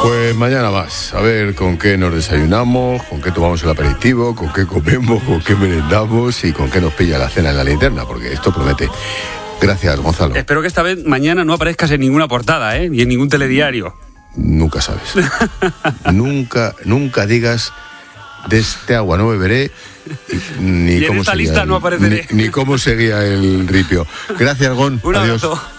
Pues mañana más, a ver con qué nos desayunamos, con qué tomamos el aperitivo, con qué comemos, con qué merendamos y con qué nos pilla la cena en la linterna, porque esto promete. Gracias, Gonzalo. Espero que esta vez mañana no aparezcas en ninguna portada, ni en ningún telediario. Nunca sabes. nunca digas de este agua no beberé ni y en cómo esta seguía lista no apareceré. ni cómo seguía el ripio. Gracias, Gon. Un Adiós. abrazo.